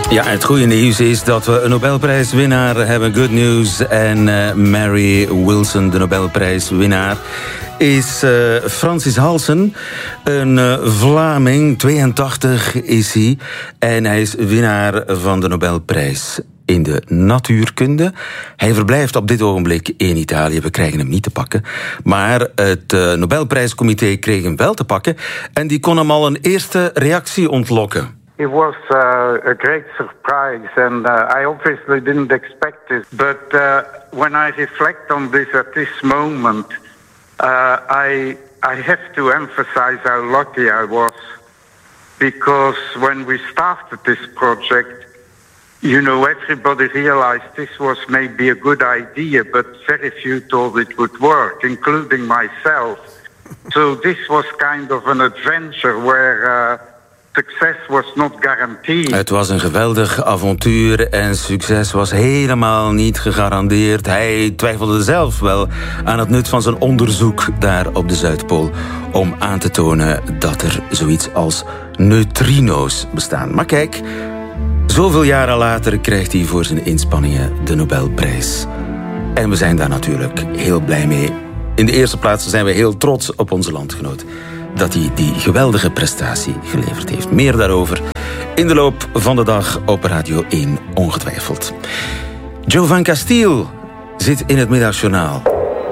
Ja, het goede nieuws is dat we een Nobelprijswinnaar hebben. Good news. En Mary Wilson, de Nobelprijswinnaar, is Francis Halsen. Een Vlaming, 82 is hij. En hij is winnaar van de Nobelprijs in de natuurkunde. Hij verblijft op dit ogenblik in Italië. We krijgen hem niet te pakken. Maar het Nobelprijscomité kreeg hem wel te pakken. En die kon hem al een eerste reactie ontlokken. It was a great surprise, and I obviously didn't expect it. But when I reflect on this at this moment, I have to emphasize how lucky I was. Because when we started this project, you know, everybody realized this was maybe a good idea, but very few thought it would work, including myself. So this was kind of an adventure where succes was not guaranteed. Het was een geweldig avontuur en succes was helemaal niet gegarandeerd. Hij twijfelde zelf wel aan het nut van zijn onderzoek daar op de Zuidpool om aan te tonen dat er zoiets als neutrino's bestaan. Maar kijk, zoveel jaren later krijgt hij voor zijn inspanningen de Nobelprijs. En we zijn daar natuurlijk heel blij mee. In de eerste plaats zijn we heel trots op onze landgenoot dat hij die geweldige prestatie geleverd heeft. Meer daarover in de loop van de dag op Radio 1 ongetwijfeld. Joe van Castile zit in het Middagjournaal.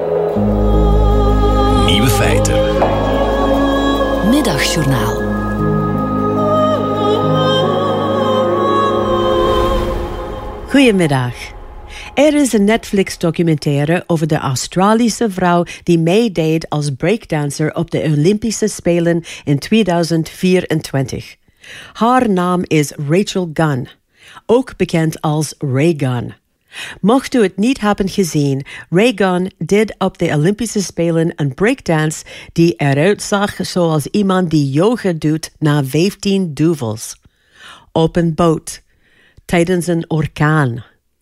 Nieuwe feiten. Middagjournaal. Goedemiddag. Er is een Netflix-documentaire over de Australische vrouw die meedeed als breakdancer op de Olympische Spelen in 2024. Haar naam is Rachel Gunn, ook bekend als Ray Gunn. Mocht u het niet hebben gezien, Ray Gunn deed op de Olympische Spelen een breakdance die eruit zag zoals iemand die yoga doet na 15 duvels. Op een boot, tijdens een orkaan.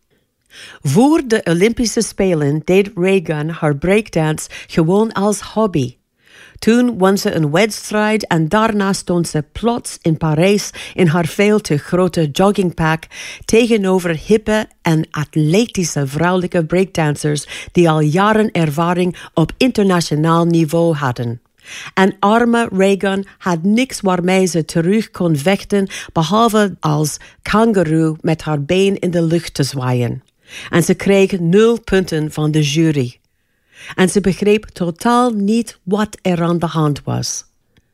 Voor de Olympische Spelen deed Ray Gunn haar breakdance gewoon als hobby. Toen won ze een wedstrijd en daarna stond ze plots in Parijs in haar veel te grote joggingpak tegenover hippe en atletische vrouwelijke breakdancers die al jaren ervaring op internationaal niveau hadden. En arme Ray Gunn had niks waarmee ze terug kon vechten behalve als kangoeroe met haar been in de lucht te zwaaien. En ze kreeg 0 punten van de jury. En ze begreep totaal niet wat er aan de hand was.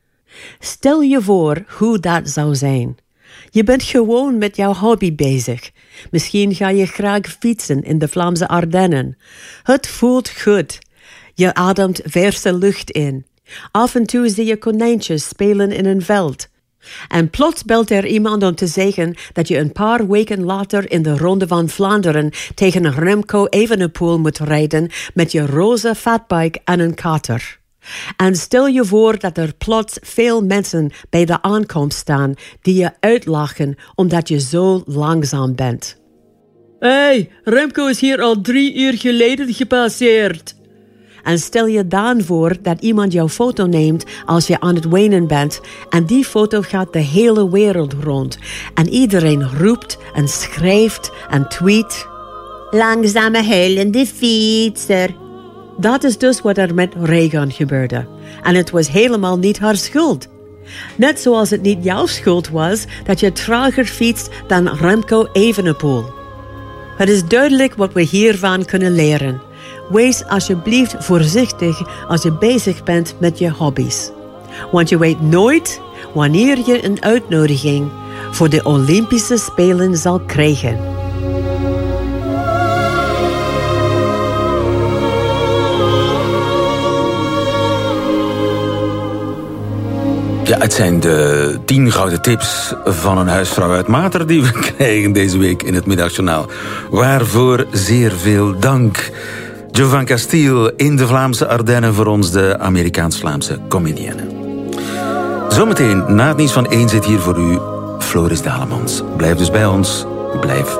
Stel je voor hoe dat zou zijn. Je bent gewoon met jouw hobby bezig. Misschien ga je graag fietsen in de Vlaamse Ardennen. Het voelt goed. Je ademt verse lucht in. Af en toe zie je konijntjes spelen in een veld. En plots belt er iemand om te zeggen dat je een paar weken later in de Ronde van Vlaanderen tegen Remco Evenepoel moet rijden met je roze fatbike en een kater. En stel je voor dat er plots veel mensen bij de aankomst staan die je uitlachen omdat je zo langzaam bent. Hey, Remco is hier al 3 uur geleden gepasseerd. En stel je dan voor dat iemand jouw foto neemt als je aan het wenen bent en die foto gaat de hele wereld rond. En iedereen roept en schrijft en tweet. Langzame huilende fietser. Dat is dus wat er met Ray Gunn gebeurde. En het was helemaal niet haar schuld. Net zoals het niet jouw schuld was dat je trager fietst dan Remco Evenepoel. Het is duidelijk wat we hiervan kunnen leren. Wees alsjeblieft voorzichtig als je bezig bent met je hobby's. Want je weet nooit wanneer je een uitnodiging voor de Olympische Spelen zal krijgen. Ja, het zijn de 10 gouden tips van een huisvrouw uit Mater die we krijgen deze week in het Middagjournaal. Waarvoor zeer veel dank. Joe van Castile in de Vlaamse Ardennen voor ons, de Amerikaans-Vlaamse comedienne. Zometeen na het nieuws van 1 zit hier voor u Floris Dalemans. Blijf dus bij ons, blijf